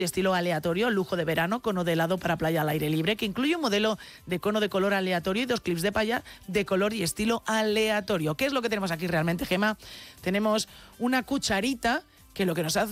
estilo aleatorio, lujo de verano, cono de helado para playa al aire libre, que incluye un modelo de cono de color aleatorio y 2 clips de paya de color y estilo aleatorio. ¿Qué es lo que tenemos aquí realmente, Gemma? Tenemos una cucharita que lo que nos hace